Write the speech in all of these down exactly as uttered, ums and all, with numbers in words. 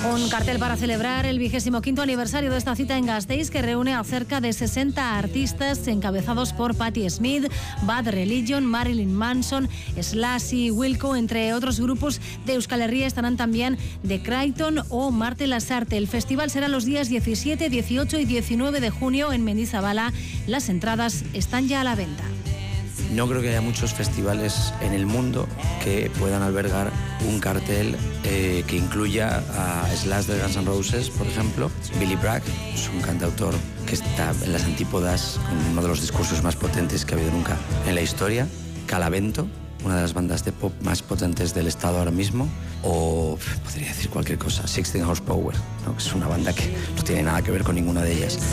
Un cartel para celebrar el vigésimo quinto aniversario de esta cita en Gasteiz, que reúne a cerca de sesenta artistas encabezados por Patti Smith, Bad Religion, Marilyn Manson, Slash y Wilco, entre otros grupos de Euskal Herria. Estarán también The Creighton o Marte Lasarte. El festival será los días diecisiete, dieciocho y diecinueve de junio en Mendizabala. Las entradas están ya a la venta. No creo que haya muchos festivales en el mundo que puedan albergar un cartel eh, que incluya a Slash de Guns N' Roses, por ejemplo. Billy Bragg es un cantautor que está en las antípodas, con uno de los discursos más potentes que ha habido nunca en la historia. Calavento, una de las bandas de pop más potentes del estado ahora mismo. O podría decir cualquier cosa, Sixteen Horsepower, ¿no? Que es una banda que no tiene nada que ver con ninguna de ellas.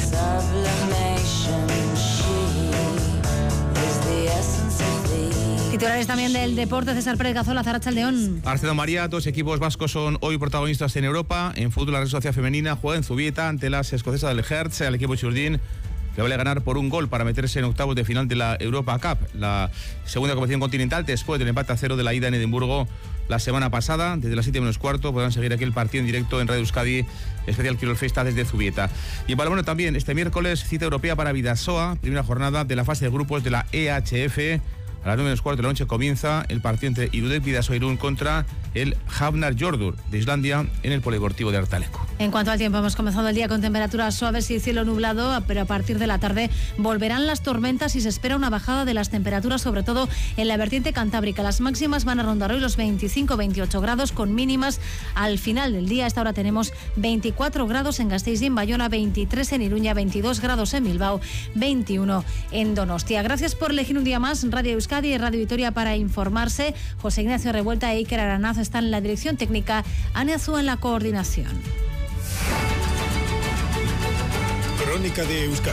Titulares también del deporte. César Pérez Gazola, Arratsaldeón. Arcedo María, dos equipos vascos son hoy protagonistas en Europa. En fútbol, la Real Sociedad Femenina juega en Zubieta ante las escocesas del Hertz. Al equipo Churdín le vale ganar por un gol para meterse en octavos de final de la Europa Cup, la segunda competición continental, después del empate a cero de la ida en Edimburgo la semana pasada. Desde las siete menos cuarto podrán seguir aquí el partido en directo en Radio Euskadi, especial Quirol Festa desde Zubieta. Y en balonmano también, este miércoles, cita europea para Bidasoa, primera jornada de la fase de grupos de la E H F. A las nueve menos cuarto de la noche comienza el partido entre Irudek Bidasoa Irún contra el Hafnar Jordur de Islandia en el Polideportivo de Artaleco. En cuanto al tiempo, hemos comenzado el día con temperaturas suaves y cielo nublado, pero a partir de la tarde volverán las tormentas y se espera una bajada de las temperaturas, sobre todo en la vertiente cantábrica. Las máximas van a rondar hoy los veinticinco a veintiocho grados, con mínimas al final del día. A esta hora tenemos veinticuatro grados en Gasteiz y en Bayona, veintitrés en Iruña, veintidós grados en Bilbao, veintiuno en Donostia. Gracias por elegir un día más Radio Euskadi y Radio Vitoria para informarse. José Ignacio Revuelta e Iker Aranaz están en la dirección técnica, Ane Azúa en la coordinación. Crónica de Euskadi.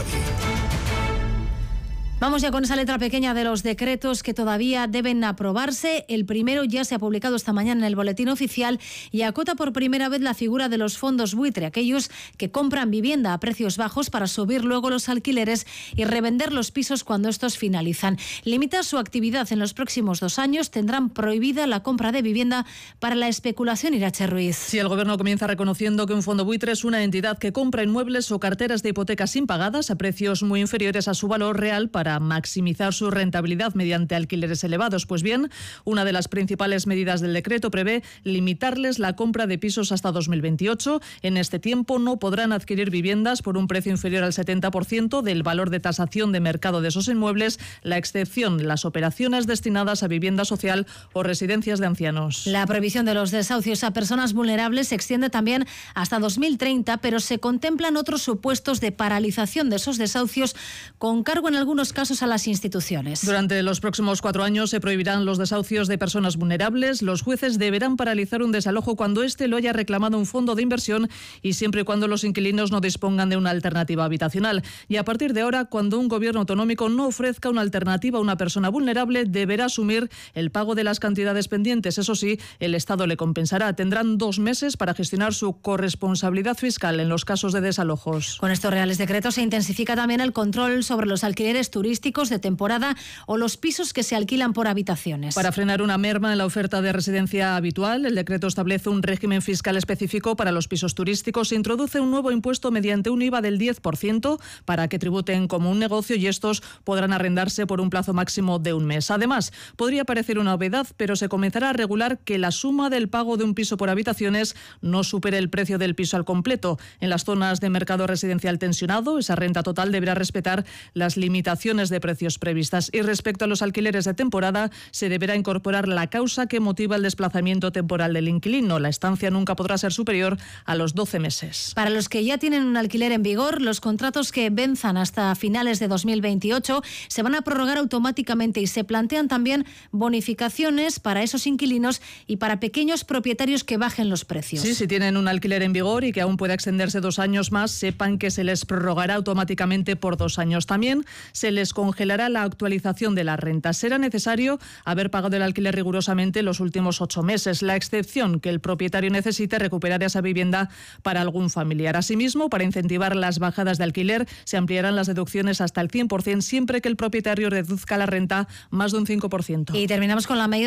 Vamos ya con esa letra pequeña de los decretos que todavía deben aprobarse. El primero ya se ha publicado esta mañana en el Boletín Oficial y acota por primera vez la figura de los fondos buitre, aquellos que compran vivienda a precios bajos para subir luego los alquileres y revender los pisos cuando estos finalizan. Limita su actividad en los próximos dos años. Tendrán prohibida la compra de vivienda para la especulación. Irache Ruiz. Si el Gobierno comienza reconociendo que un fondo buitre es una entidad que compra inmuebles o carteras de hipotecas impagadas a precios muy inferiores a su valor real para para maximizar su rentabilidad mediante alquileres elevados. Pues bien, una de las principales medidas del decreto prevé limitarles la compra de pisos hasta dos mil veintiocho. En este tiempo no podrán adquirir viviendas por un precio inferior al setenta por ciento del valor de tasación de mercado de esos inmuebles, la excepción las operaciones destinadas a vivienda social o residencias de ancianos. La prohibición de los desahucios a personas vulnerables se extiende también hasta dos mil treinta, pero se contemplan otros supuestos de paralización de esos desahucios con cargo en algunos casos a las instituciones. Durante los próximos cuatro años se prohibirán los desahucios de personas vulnerables. Los jueces deberán paralizar un desalojo cuando éste lo haya reclamado un fondo de inversión y siempre y cuando los inquilinos no dispongan de una alternativa habitacional. Y a partir de ahora, cuando un gobierno autonómico no ofrezca una alternativa a una persona vulnerable, deberá asumir el pago de las cantidades pendientes. Eso sí, el Estado le compensará. Tendrán dos meses para gestionar su corresponsabilidad fiscal en los casos de desalojos. Con estos reales decretos se intensifica también el control sobre los alquileres turísticos de temporada o los pisos que se alquilan por habitaciones. Para frenar una merma en la oferta de residencia habitual, el decreto establece un régimen fiscal específico para los pisos turísticos. Se introduce un nuevo impuesto mediante un I V A del diez por ciento para que tributen como un negocio y estos podrán arrendarse por un plazo máximo de un mes. Además, podría parecer una novedad, pero se comenzará a regular que la suma del pago de un piso por habitaciones no supere el precio del piso al completo. En las zonas de mercado residencial tensionado, esa renta total deberá respetar las limitaciones de precios previstas. Y respecto a los alquileres de temporada, se deberá incorporar la causa que motiva el desplazamiento temporal del inquilino. La estancia nunca podrá ser superior a los doce meses. Para los que ya tienen un alquiler en vigor, los contratos que venzan hasta finales de dos mil veintiocho se van a prorrogar automáticamente y se plantean también bonificaciones para esos inquilinos y para pequeños propietarios que bajen los precios. Sí, si tienen un alquiler en vigor y que aún puede extenderse dos años más, sepan que se les prorrogará automáticamente por dos años. También se les congelará la actualización de la renta. Será necesario haber pagado el alquiler rigurosamente los últimos ocho meses. La excepción que el propietario necesite recuperar esa vivienda para algún familiar. Asimismo, para incentivar las bajadas de alquiler, se ampliarán las deducciones hasta el cien por ciento siempre que el propietario reduzca la renta más de un cinco por ciento. Y terminamos con la medida